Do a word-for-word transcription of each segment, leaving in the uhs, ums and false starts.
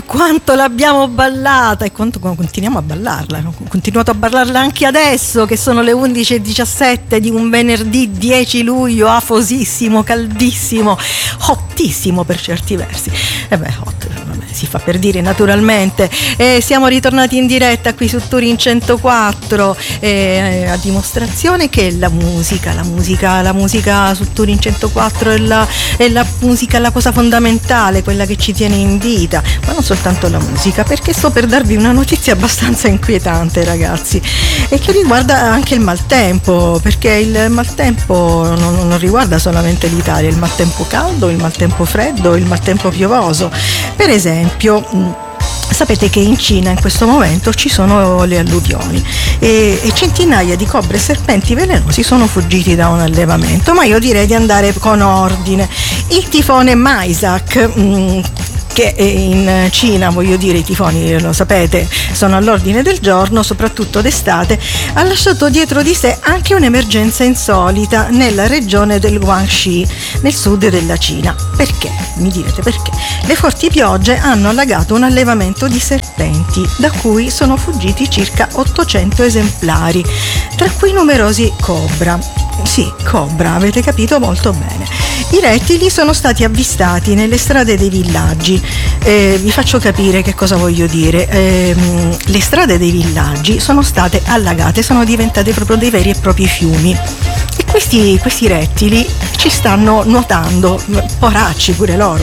quanto l'abbiamo ballata e quanto continuiamo a ballarla. Ho continuato a ballarla anche adesso, che sono le undici e diciassette di un venerdì dieci luglio, afosissimo, caldissimo, hottissimo per certi versi. E beh, hot, vabbè, si fa per dire naturalmente. E siamo ritornati in diretta qui su Turin centoquattro, eh, a dimostrazione che la musica, la musica, la musica su Turin centoquattro è la, è la musica, la cosa fondamentale, quella che ci tiene in vita, ma non soltanto la musica, perché sto per darvi una notizia abbastanza inquietante, ragazzi, e che riguarda anche il maltempo, perché il maltempo non, non riguarda solamente l'Italia, il maltempo caldo, il maltempo freddo, il maltempo piovoso. Per esempio, sapete che in Cina in questo momento ci sono le alluvioni e, e centinaia di cobre e serpenti velenosi sono fuggiti da un allevamento, ma io direi di andare con ordine. Il tifone Maisak, mh, che in Cina, voglio dire, i tifoni, lo sapete, sono all'ordine del giorno, soprattutto d'estate, ha lasciato dietro di sé anche un'emergenza insolita nella regione del Guangxi, nel sud della Cina. Perché? Mi direte perché? Le forti piogge hanno allagato un allevamento di serpenti, da cui sono fuggiti circa ottocento esemplari, tra cui numerosi cobra. Sì, cobra, avete capito molto bene. I rettili sono stati avvistati nelle strade dei villaggi. Eh, vi faccio capire che cosa voglio dire. Eh, le strade dei villaggi sono state allagate, sono diventate proprio dei veri e propri fiumi. E questi, questi rettili ci stanno nuotando, poracci pure loro.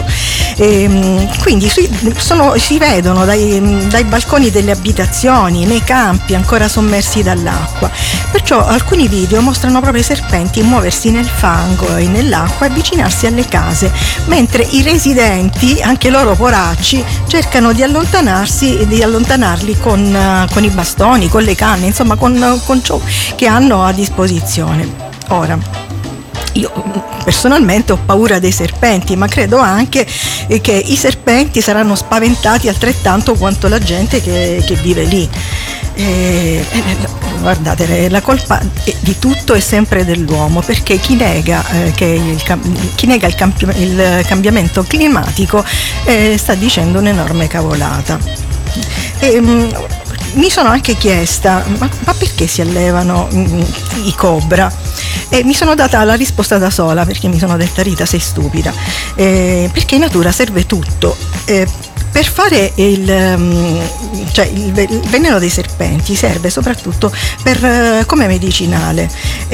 E, quindi si, sono, si vedono dai, dai balconi delle abitazioni, nei campi ancora sommersi dall'acqua. Perciò alcuni video mostrano proprio i serpenti muoversi nel fango e nell'acqua e avvicinarsi alle case, mentre i residenti, anche loro poracci, cercano di allontanarsi e di allontanarli con, con i bastoni, con le canne, insomma con, con ciò che hanno a disposizione. Ora, io personalmente ho paura dei serpenti, ma credo anche che i serpenti saranno spaventati altrettanto quanto la gente che, che vive lì. E, e, guardate, la colpa di tutto è sempre dell'uomo, perché chi nega, eh, che il, chi nega il, campi, il cambiamento climatico eh, sta dicendo un'enorme cavolata. E, mh, mi sono anche chiesta, ma, ma perché si allevano mh, i cobra? E mi sono data la risposta da sola, perché mi sono detta: Rita, sei stupida, eh, perché in natura serve tutto. Eh, per fare il, cioè il veleno dei serpenti serve soprattutto per, come medicinale,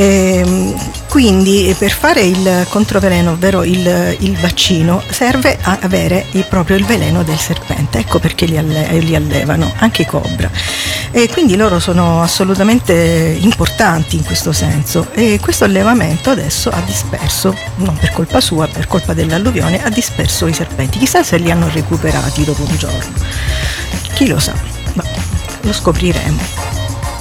e quindi per fare il controveleno, ovvero il, il vaccino, serve a avere il, proprio il veleno del serpente. Ecco perché li, alle, li allevano anche i cobra, e quindi loro sono assolutamente importanti in questo senso. E questo allevamento adesso ha disperso, non per colpa sua, per colpa dell'alluvione, ha disperso i serpenti. Chissà se li hanno recuperati dopo un giorno, chi lo sa, ma lo scopriremo.